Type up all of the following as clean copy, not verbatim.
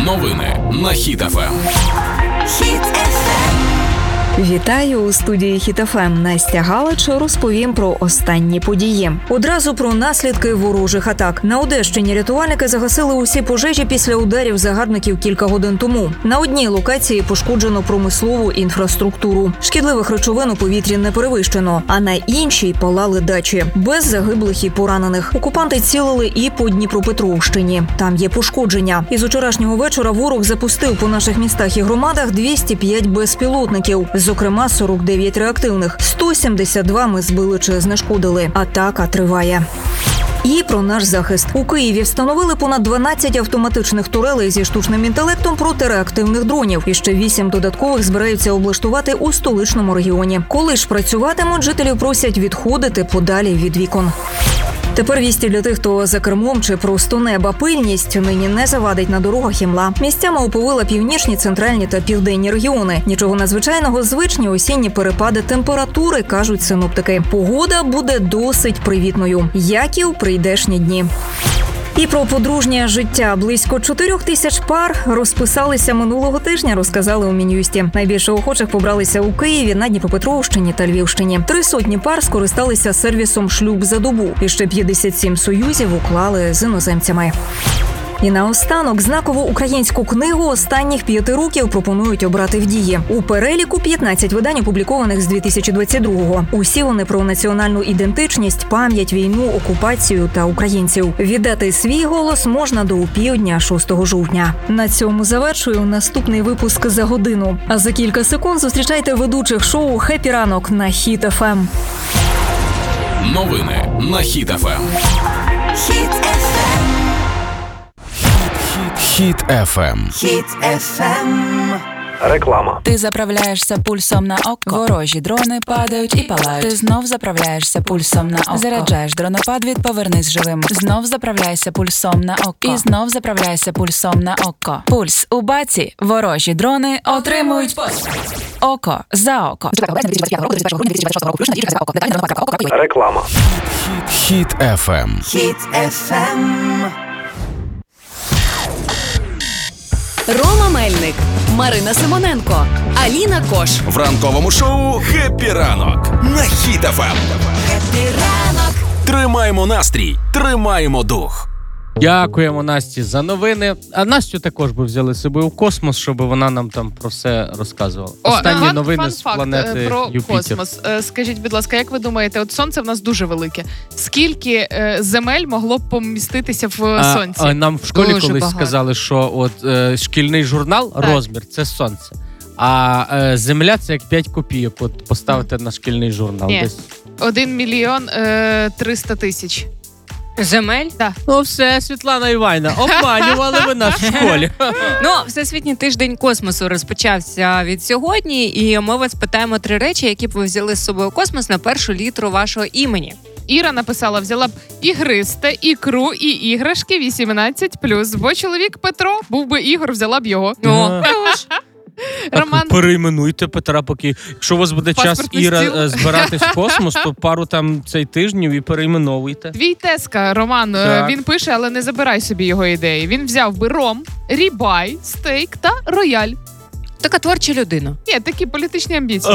Новини на Хіт ФМ. Вітаю у студії Хіт ФМ. Настя Галич розповім про останні події. Одразу про наслідки ворожих атак. На Одещині рятувальники загасили усі пожежі після ударів загарбників кілька годин тому. На одній локації пошкоджено промислову інфраструктуру. Шкідливих речовин у повітрі не перевищено, а на іншій палали дачі. Без загиблих і поранених. Окупанти цілили і по Дніпропетровщині. Там є пошкодження. Із вчорашнього вечора ворог запустив по наших містах і громадах 205 безпілотників. Зокрема, 49 реактивних. 172 ми збили чи знешкодили. Атака триває. І про наш захист. У Києві встановили понад 12 автоматичних турелей зі штучним інтелектом проти реактивних дронів. І ще 8 додаткових збираються облаштувати у столичному регіоні. Коли ж працюватимуть, жителів просять відходити подалі від вікон. Тепер вісті для тих, хто за кермом чи просто неба. Пильність нині не завадить на дорогах і мла. Місцями оповила північні, центральні та південні регіони. Нічого надзвичайного, звичні осінні перепади температури, кажуть синоптики. Погода буде досить привітною, як і у прийдешні дні. І про подружнє життя. Близько 4 тисяч пар розписалися минулого тижня, розказали у Мін'юсті. Найбільше охочих побралися у Києві, на Дніпропетровщині та Львівщині. 300 пар скористалися сервісом «Шлюб за добу». І ще 57 союзів уклали з іноземцями. І наостанок знакову українську книгу останніх 5 років пропонують обрати в дії. У переліку 15 видань, опублікованих з 2022-го. Усі вони про національну ідентичність, пам'ять, війну, окупацію та українців. Віддати свій голос можна до опівдня 6 жовтня. На цьому завершую наступний випуск за годину. А за кілька секунд зустрічайте ведучих шоу «Хеппі ранок» на Хіт ФМ. Новини на Хіт ФМ. Хіт ФМ. Хіт ФМ. Реклама. Ти заправляєшся пульсом на око. Ворожі дрони падають і палають. Ти знов заправляєшся пульсом на око. Заряджаєш дронопад від «Повернись живим». Знов заправляйся пульсом на око. І знов заправляйся пульсом на око. Пульс у баці. Ворожі дрони отримують око за око. Реклама. Хіт ФМ. Хіт ФМ. Рома Мельник, Марина Симоненко, Аліна Кош. В ранковому шоу «Хеппі ранок» на Хіт ФМ. Хеппі ранок. Тримаємо настрій, тримаємо дух. Дякуємо Насті за новини. А Настю також би взяли з собою в космос, щоб вона нам там про все розказувала. Останні новини з планети про Юпітер. космос. Скажіть, будь ласка, як ви думаєте, от Сонце в нас дуже велике. Скільки земель могло б поміститися в Сонці? Нам в школі Дуже колись багато. сказали, що от шкільний журнал, розмір – це Сонце. А Земля – це як 5 копійок. От поставити на шкільний журнал. Ні. Десь. 1 мільйон 300 тисяч. Земель? Так. Ну все, Світлана Іванівна, обманювали ви нас в школі. Ну, Всесвітній тиждень космосу розпочався від сьогодні, і ми вас питаємо 3 речі, які б ви взяли з собою в космос на першу літеру вашого імені. Іра написала, взяла б ігристе, ікру і іграшки 18+. Бо чоловік Петро був би Ігор, взяла б його. Роман. Перейменуйте Петра, поки. Якщо у вас буде час, Паспортний Іра, стіл. збиратись в космос, то пару там цей тижнів і перейменовуйте. Твій тезка, Роман, Так. він пише, але не забирай собі його ідеї. Він взяв би ром, рібай, стейк та рояль. Така творча людина. Є такі політичні амбіції.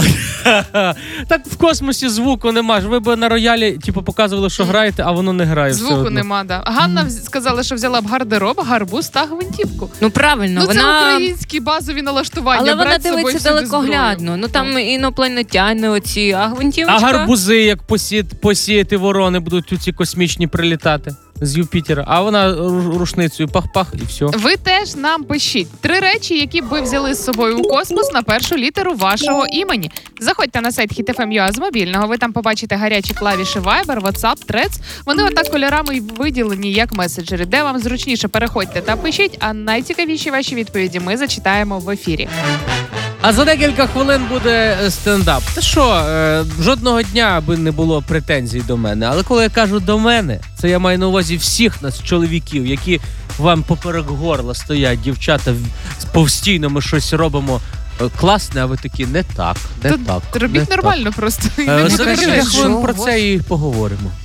Так в космосі звуку нема ж. Ви б на роялі показували, що граєте, а воно не грає. все Звуку одно. нема, да. Ганна сказала, що взяла б гардероб, гарбуз та гвинтівку. Ну, правильно, Ну, це вона... українські базові налаштування. Але вона брати з собою дивиться всюди далекоглядно. Ну, там інопланетяни оці, а гвинтівочка... А гарбузи, як посіяти ворони, будуть у ці космічні прилітати з Юпітера. А вона рушницею пах-пах і все. Ви теж нам пишіть 3 речі, які б ви взяли з собою у космос на першу літеру вашого імені. Заходьте на сайт HitFM.ua з мобільного. Ви там побачите гарячі клавіші Viber, WhatsApp, Threads. Вони отак кольорами й виділені як меседжери. Де вам зручніше, переходьте та пишіть, а найцікавіші ваші відповіді ми зачитаємо в ефірі. А за декілька хвилин буде стендап. Та що, жодного дня аби не було претензій до мене. Але коли я кажу до мене, це я маю на увазі всіх нас, чоловіків, які вам поперек горла стоять, дівчата, постійно ми щось робимо класне, а ви такі, не так, не Тут так. робіть не нормально так. просто. За декілька хвилин про це і поговоримо.